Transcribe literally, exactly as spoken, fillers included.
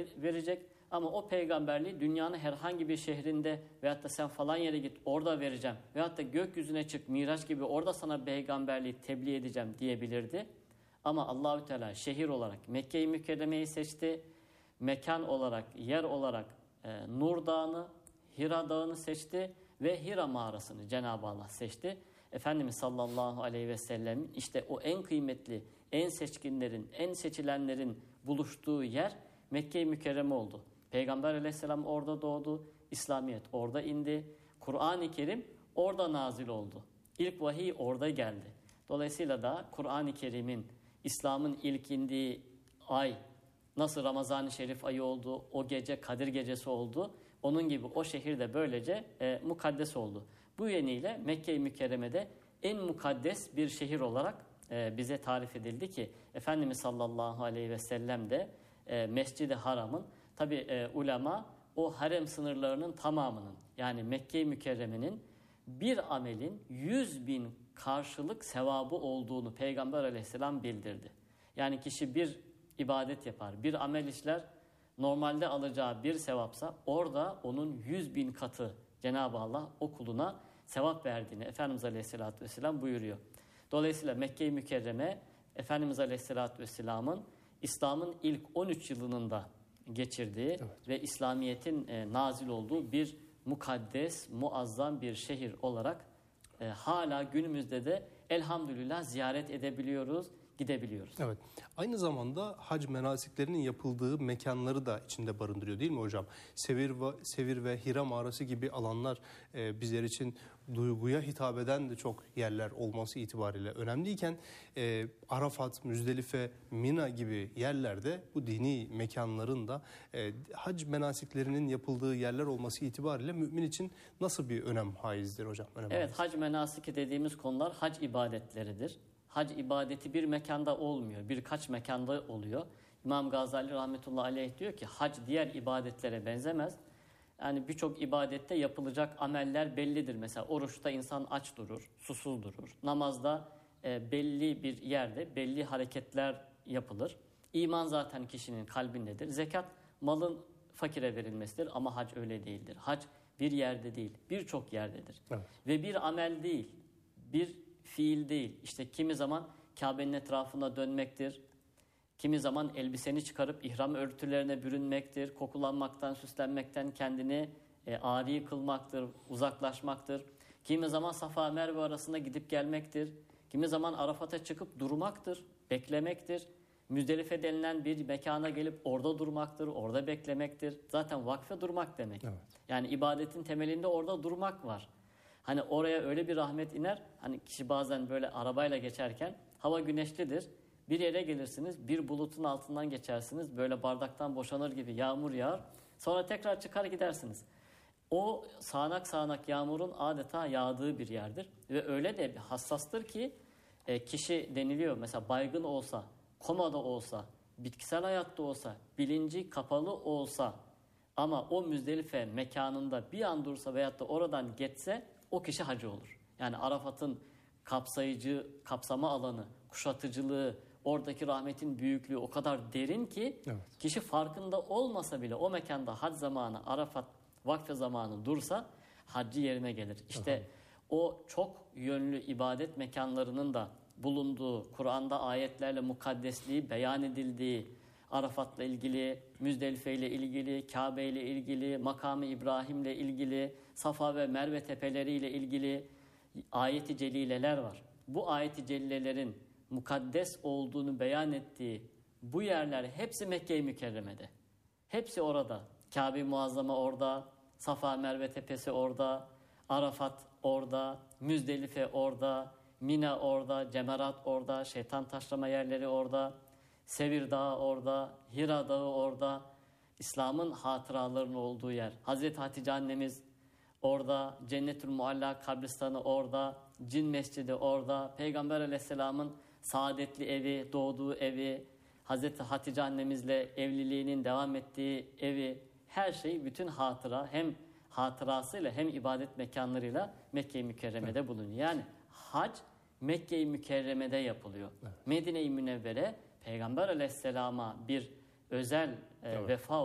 verecek. Ama o peygamberliği dünyanın herhangi bir şehrinde veyahut da sen falan yere git orada vereceğim. Veyahut da gökyüzüne çık Miraç gibi orada sana peygamberliği tebliğ edeceğim diyebilirdi. Ama Allahü Teala şehir olarak Mekke-i Mükerreme'yi seçti. Mekan olarak, yer olarak e, Nur Dağı'nı, Hira Dağı'nı seçti ve Hira mağarasını Cenab-ı Allah seçti. Efendimiz sallallahu aleyhi ve sellem işte o en kıymetli, en seçkinlerin, en seçilenlerin buluştuğu yer Mekke-i Mükerreme oldu. Peygamber aleyhisselam orada doğdu, İslamiyet orada indi, Kur'an-ı Kerim orada nazil oldu. İlk vahiy orada geldi. Dolayısıyla da Kur'an-ı Kerim'in, İslam'ın ilk indiği ay, nasıl Ramazan-ı Şerif ayı oldu, o gece Kadir Gecesi oldu, onun gibi o şehir de böylece e, mukaddes oldu. Bu yönüyle Mekke-i Mükerreme'de en mukaddes bir şehir olarak e, bize tarif edildi ki Efendimiz sallallahu aleyhi ve sellem de e, Mescid-i Haram'ın, tabi e, ulema o harem sınırlarının tamamının, yani Mekke-i Mükerreme'nin bir amelin yüz bin karşılık sevabı olduğunu Peygamber aleyhisselam bildirdi. Yani kişi bir ibadet yapar, bir amel işler, normalde alacağı bir sevapsa orada onun yüz bin katı Cenab-ı Allah o kuluna sevap verdiğini Efendimiz Aleyhisselatü Vesselam buyuruyor. Dolayısıyla Mekke-i Mükerreme Efendimiz Aleyhisselatü Vesselam'ın İslam'ın ilk on üç yılının da geçirdiği, evet, ve İslamiyet'in e, nazil olduğu bir mukaddes, muazzam bir şehir olarak e, hala günümüzde de elhamdülillah ziyaret edebiliyoruz, gidebiliyoruz. Evet. Aynı zamanda hac menasiklerinin yapıldığı mekanları da içinde barındırıyor değil mi hocam? Sevir ve, Sevir ve Hira mağarası gibi alanlar e, bizler için duyguya hitap eden de çok yerler olması itibariyle önemliyken e, Arafat, Müzdelife, Mina gibi yerlerde bu dini mekanların da e, hac menasiklerinin yapıldığı yerler olması itibariyle mümin için nasıl bir önem haizdir hocam? Önem evet, haiz. hac menasiki dediğimiz konular hac ibadetleridir. Hac ibadeti bir mekanda olmuyor, birkaç mekanda oluyor. İmam Gazali rahmetullahi aleyh diyor ki hac diğer ibadetlere benzemez. Yani birçok ibadette yapılacak ameller bellidir. Mesela oruçta insan aç durur, susuz durur. Namazda e, belli bir yerde belli hareketler yapılır. İman zaten kişinin kalbindedir. Zekat malın fakire verilmesidir ama hac öyle değildir. Hac bir yerde değil, birçok yerdedir. Evet. Ve bir amel değil, bir fiil değil. İşte kimi zaman Kabe'nin etrafında dönmektir. Kimi zaman elbiseni çıkarıp ihram örtülerine bürünmektir. Kokulanmaktan, süslenmekten kendini e, âri kılmaktır, uzaklaşmaktır. Kimi zaman Safa Merve arasında gidip gelmektir. Kimi zaman Arafat'a çıkıp durmaktır, beklemektir. Müzdelife denilen bir mekana gelip orada durmaktır, orada beklemektir. Zaten vakfe durmak demek. Evet. Yani ibadetin temelinde orada durmak var. Hani oraya öyle bir rahmet iner, hani kişi bazen böyle arabayla geçerken hava güneşlidir. Bir yere gelirsiniz, bir bulutun altından geçersiniz, böyle bardaktan boşanır gibi yağmur yağar. Sonra tekrar çıkar gidersiniz. O sağanak sağanak yağmurun adeta yağdığı bir yerdir. Ve öyle de hassastır ki e, kişi deniliyor mesela baygın olsa, komada olsa, bitkisel hayatta olsa, bilinci kapalı olsa ama o Müzdelife mekanında bir an dursa veyahut da oradan geçse o kişi hacı olur. Yani Arafat'ın kapsayıcı, kapsama alanı, kuşatıcılığı, oradaki rahmetin büyüklüğü o kadar derin ki evet, kişi farkında olmasa bile o mekanda hac zamanı, Arafat vakfe zamanı dursa haccı yerine gelir. İşte evet, o çok yönlü ibadet mekanlarının da bulunduğu, Kur'an'da ayetlerle mukaddesliği beyan edildiği, Arafat'la ilgili, Müzdelife ile ilgili, Kabe ile ilgili, Makam-ı İbrahim ile ilgili, Safa ve Merve tepeleri ile ilgili ayet-i celileler var. Bu ayet-i celilelerin mukaddes olduğunu beyan ettiği bu yerler hepsi Mekke-i Mükerreme'de. Hepsi orada. Kabe-i Muazzama orada, Safa Merve tepesi orada, Arafat orada, Müzdelife orada, Mina orada, Cemerat orada, şeytan taşlama yerleri orada, Sevir Dağı orada, Hira Dağı orada, İslam'ın hatıralarının olduğu yer. Hazreti Hatice annemiz orada, Cennetül Mualla kabristanı orada, Cin Mescidi orada, Peygamber Aleyhisselam'ın saadetli evi, doğduğu evi, Hazreti Hatice annemizle evliliğinin devam ettiği evi, her şey, bütün hatıra hem hatırasıyla hem ibadet mekanlarıyla Mekke-i Mükerreme'de evet, bulunuyor. Yani hac Mekke-i Mükerreme'de yapılıyor. Evet. Medine-i Münevvere Peygamber Aleyhisselam'a bir özel e, evet, vefa